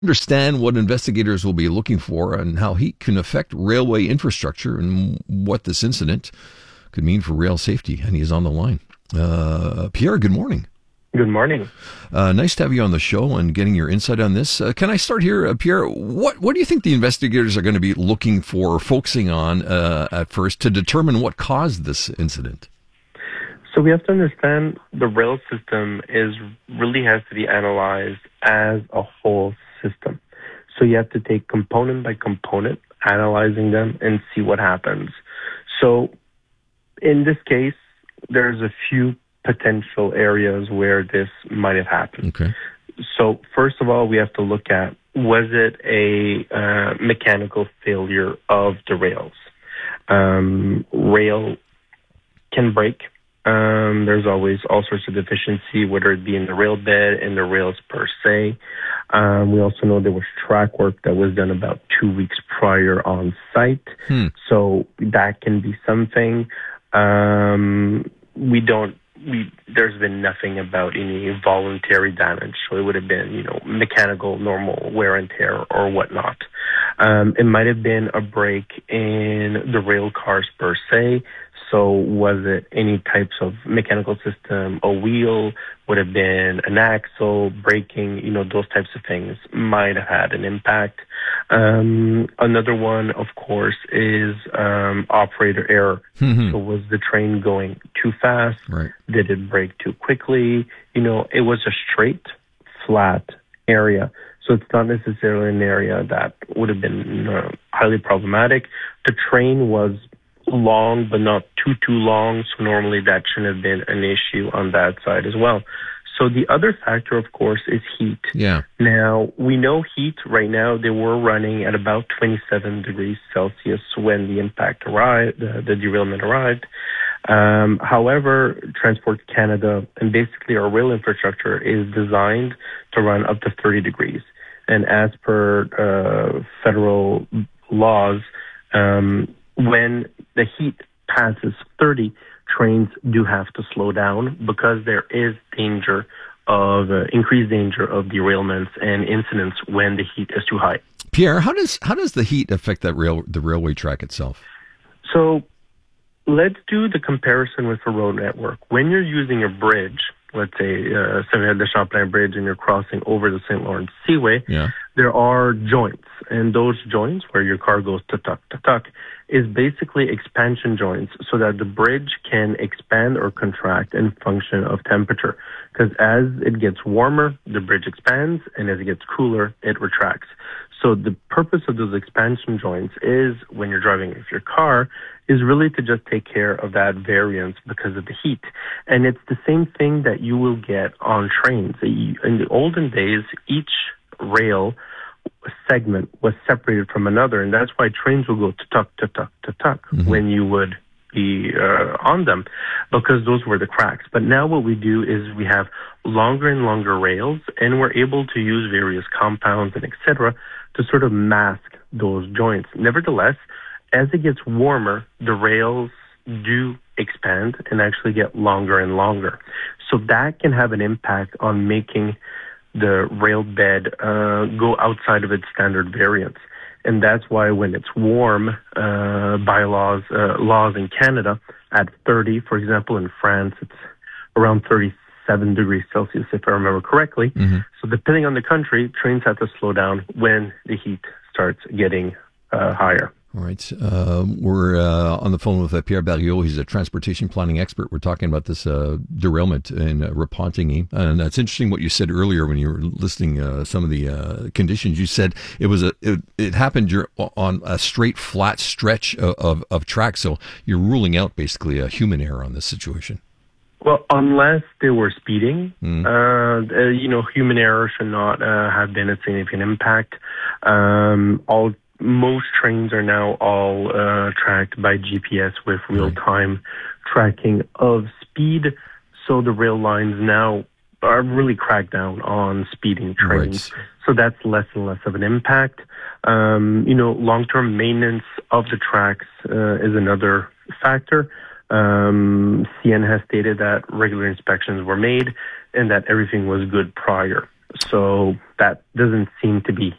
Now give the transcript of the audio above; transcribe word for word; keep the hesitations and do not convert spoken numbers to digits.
Understand what investigators will be looking for and how heat can affect railway infrastructure and what this incident could mean for rail safety. And he's on the line. Uh, Pierre, good morning. Good morning. Uh, nice to have you on the show and getting your insight on this. Uh, can I start here, uh, Pierre? What what do you think the investigators are going to be looking for, focusing on uh, at first to determine what caused this incident? So we have to understand the rail system is really has to be analyzed as a whole system. So you have to take component by component, analyzing them and see what happens. So in this case, there's a few potential areas where this might have happened. Okay. So first of all, we have to look at, was it a uh, mechanical failure of the rails? Um, rail can break. Um, there's always all sorts of deficiency, whether it be in the rail bed, in the rails per se. Um, we also know there was track work that was done about two weeks prior on site. Hmm. So that can be something. Um, we don't, we, there's been nothing about any voluntary damage. So it would have been, you know, mechanical, normal wear and tear or whatnot. Um, it might have been a break in the rail cars per se. So was it any types of mechanical system? A wheel would have been an axle, braking, you know, those types of things might have had an impact. Um, another one, of course, is um, operator error. Mm-hmm. So was the train going too fast? Right. Did it brake too quickly? You know, it was a straight, flat area. So it's not necessarily an area that would have been uh, highly problematic. The train was long, but not too, too long. So normally that shouldn't have been an issue on that side as well. So the other factor, of course, is heat. Yeah. Now, we know heat right now, they were running at about twenty-seven degrees Celsius when the impact arrived, the, the derailment arrived. Um, however, Transport Canada and basically our rail infrastructure is designed to run up to thirty degrees. And as per uh, federal laws, um, when the heat passes thirty, trains do have to slow down because there is danger of uh, increased danger of derailments and incidents when the heat is too high. Pierre, how does how does the heat affect that rail the railway track itself? So let's do the comparison with a road network. When you're using a bridge, let's say uh, Saint-Michel de Champlain Bridge, and you're crossing over the Saint Lawrence Seaway, yeah. there are joints. And those joints, where your car goes tuck, tuck, tuck, is basically expansion joints so that the bridge can expand or contract in function of temperature. Because as it gets warmer, the bridge expands, and as it gets cooler, it retracts. So the purpose of those expansion joints is, when you're driving with your car, is really to just take care of that variance because of the heat. And it's the same thing that you will get on trains. In the olden days, each rail segment was separated from another, and that's why trains will go to tuck, to tuck, to tuck mm-hmm. when you would be uh, on them, because those were the cracks. But now what we do is we have longer and longer rails, and we're able to use various compounds and et cetera to sort of mask those joints. Nevertheless, as it gets warmer, the rails do expand and actually get longer and longer. So that can have an impact on making the rail bed uh, go outside of its standard variance. And that's why when it's warm, uh, bylaws, uh, laws in Canada at thirty, for example, in France, it's around thirty-seven degrees Celsius, if I remember correctly. Mm-hmm. So depending on the country, trains have to slow down when the heat starts getting uh, higher. All right. Uh, we're uh, on the phone with uh, Pierre Barriot. He's a transportation planning expert. We're talking about this uh, derailment in uh, Repentigny. And it's interesting what you said earlier when you were listing uh, some of the uh, conditions. You said it was a it, it happened on a straight, flat stretch of, of, of track. So you're ruling out basically a human error on this situation. Well, unless they were speeding, mm. uh, you know, human error should not uh, have been a significant impact. Um, all Most trains are now all uh, tracked by G P S with real-time right. tracking of speed. So the rail lines now are really cracked down on speeding trains. Right. So that's less and less of an impact. Um, you know, long-term maintenance of the tracks uh, is another factor. Um, C N has stated that regular inspections were made and that everything was good prior. So that doesn't seem to be